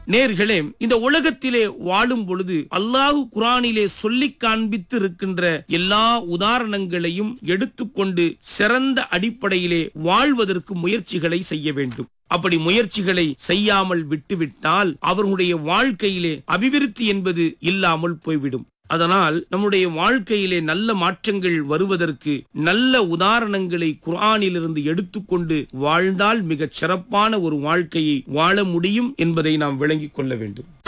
நேர்களே, இந்த உலகத்திலே வாழும் பொழுது அல்லாஹ் குர்ஆனிலே சொல்லி காண்பித்து இருக்கின்ற எல்லா உதாரணங்களையும் எடுத்துக்கொண்டு சிறந்த அடிப்படையிலே வாழ்வதற்கு முயற்சிகளை செய்ய வேண்டும். அப்படி முயற்சிகளை செய்யாமல் விட்டுவிட்டால் அவர்களுடைய வாழ்க்கையிலே அபிவிருத்தி என்பது இல்லாமல் போய்விடும். அதனால் நம்முடைய வாழ்க்கையிலே நல்ல மாற்றங்கள் வருவதற்கு நல்ல உதாரணங்களை குர்ஆனிலிருந்து எடுத்துக்கொண்டு வாழ்ந்தால் மிகச் சிறப்பான ஒரு வாழ்க்கையை வாழ முடியும் என்பதை நாம் விளங்கிக் கொள்ள வேண்டும்.